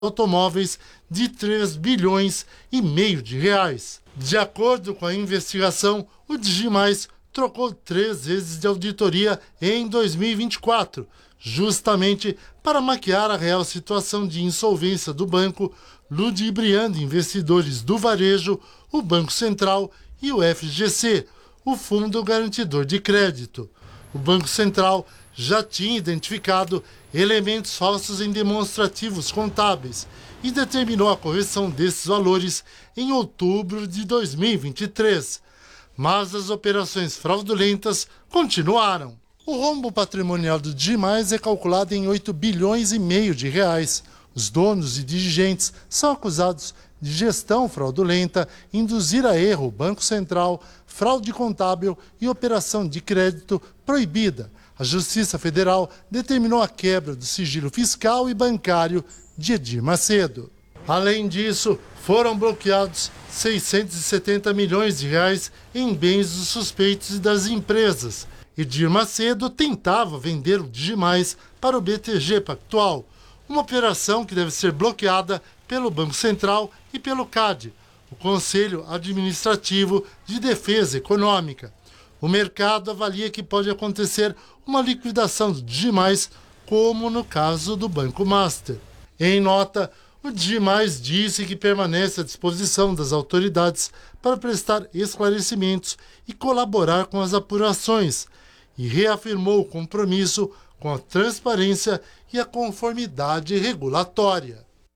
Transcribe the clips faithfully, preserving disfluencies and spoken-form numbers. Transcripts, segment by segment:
automóveis de três bilhões e meio de reais. De acordo com a investigação, o Digimais trocou três vezes de auditoria em dois mil e vinte e quatro, justamente para maquiar a real situação de insolvência do banco, ludibriando investidores do varejo, o Banco Central e o F G C, o Fundo Garantidor de Crédito. O Banco Central já tinha identificado elementos falsos em demonstrativos contábeis e determinou a correção desses valores em outubro de dois mil e vinte e três. Mas as operações fraudulentas continuaram. O rombo patrimonial do Digimais é calculado em oito bilhões e meio de reais. Os donos e dirigentes são acusados de gestão fraudulenta, induzir a erro o Banco Central, fraude contábil e operação de crédito proibida. A Justiça Federal determinou a quebra do sigilo fiscal e bancário de Edir Macedo. Além disso, foram bloqueados seiscentos e setenta milhões de reais em bens dos suspeitos e das empresas. Edir Macedo tentava vender o Digimais para o B T G Pactual, uma operação que deve ser bloqueada pelo Banco Central e pelo C A D, o Conselho Administrativo de Defesa Econômica. O mercado avalia que pode acontecer uma liquidação do Digimais, como no caso do Banco Master. Em nota, o Digimais disse que permanece à disposição das autoridades para prestar esclarecimentos e colaborar com as apurações, e reafirmou o compromisso com a transparência e a conformidade regulatória.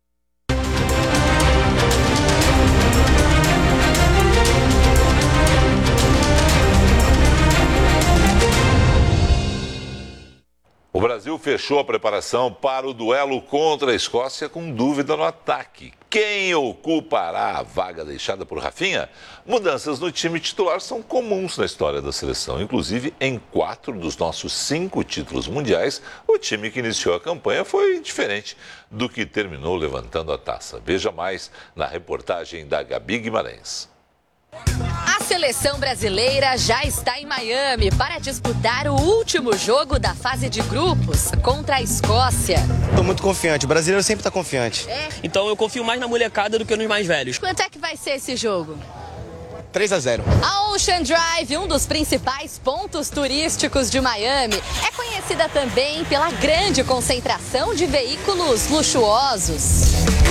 O Brasil fechou a preparação para o duelo contra a Escócia com dúvida no ataque. Quem ocupará a vaga deixada por Rafinha? Mudanças no time titular são comuns na história da seleção. Inclusive, em quatro dos nossos cinco títulos mundiais, o time que iniciou a campanha foi diferente do que terminou levantando a taça. Veja mais na reportagem da Gabi Guimarães. A seleção brasileira já está em Miami para disputar o último jogo da fase de grupos contra a Escócia. Estou muito confiante, o brasileiro sempre está confiante. É? Então eu confio mais na molecada do que nos mais velhos. Quanto é que vai ser esse jogo? três a zero. A Ocean Drive, um dos principais pontos turísticos de Miami, é conhecida também pela grande concentração de veículos luxuosos.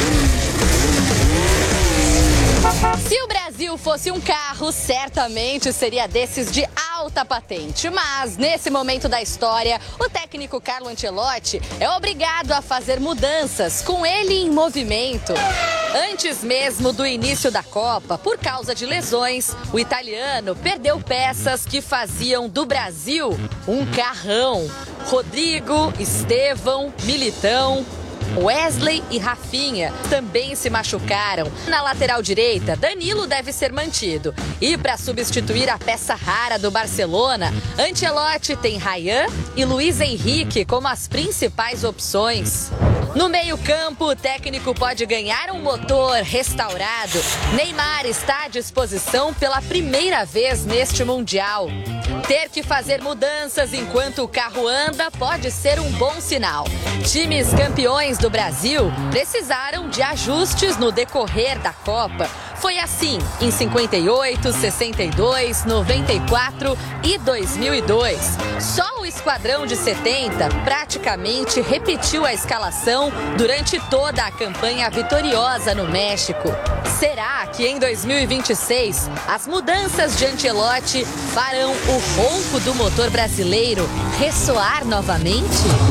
Se o Brasil fosse um carro, certamente seria desses de alta patente. Mas, nesse momento da história, o técnico Carlo Ancelotti é obrigado a fazer mudanças, com ele em movimento. Antes mesmo do início da Copa, por causa de lesões, o italiano perdeu peças que faziam do Brasil um carrão. Rodrigo, Estevão, Militão, Wesley e Rafinha também se machucaram. Na lateral direita, Danilo deve ser mantido. E para substituir a peça rara do Barcelona, Ancelotti tem Ryan e Luiz Henrique como as principais opções. No meio-campo, o técnico pode ganhar um motor restaurado. Neymar está à disposição pela primeira vez neste Mundial. Ter que fazer mudanças enquanto o carro anda pode ser um bom sinal. Times campeões do Brasil precisaram de ajustes no decorrer da Copa. Foi assim em cinquenta e oito, sessenta e dois, noventa e quatro e dois mil e dois. Só o esquadrão de setenta praticamente repetiu a escalação durante toda a campanha vitoriosa no México. Será que em dois mil e vinte e seis as mudanças de Ancelotti farão o ronco do motor brasileiro ressoar novamente?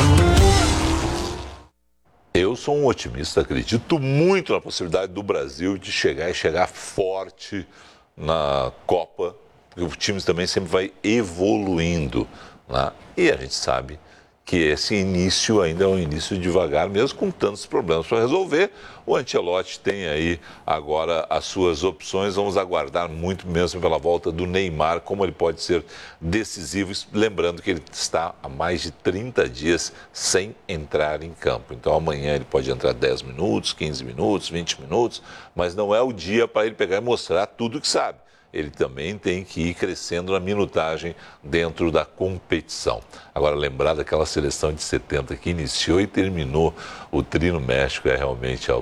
Eu sou um otimista, acredito muito na possibilidade do Brasil de chegar e chegar forte na Copa, porque o time também sempre vai evoluindo, né? E a gente sabe que esse início ainda é um início devagar, mesmo com tantos problemas para resolver. O Ancelotti tem aí agora as suas opções. Vamos aguardar muito mesmo pela volta do Neymar, como ele pode ser decisivo. Lembrando que ele está há mais de trinta dias sem entrar em campo. Então amanhã ele pode entrar dez minutos, quinze minutos, vinte minutos, mas não é o dia para ele pegar e mostrar tudo que sabe. ele também tem que ir crescendo na minutagem dentro da competição. Agora, lembrar daquela seleção de setenta que iniciou e terminou o tri no México é realmente algo